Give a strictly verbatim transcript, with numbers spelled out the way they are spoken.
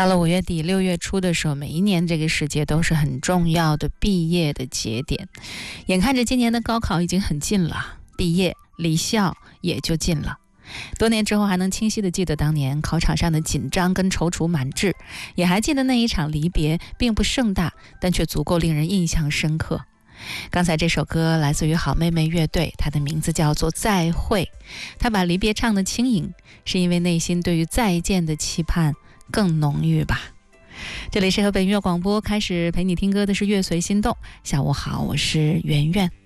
到了五月底六月初的时候，每一年这个时节都是很重要的毕业的节点。眼看着今年的高考已经很近了，毕业离校也就近了。多年之后还能清晰地记得当年考场上的紧张跟踌躇满志，也还记得那一场离别并不盛大，但却足够令人印象深刻。刚才这首歌来自于好妹妹乐队，它的名字叫做《再会》。她把离别唱得轻盈，是因为内心对于再见的期盼更浓郁吧。这里是河北音乐广播，开始陪你听歌的是乐随心动。下午好，我是圆圆。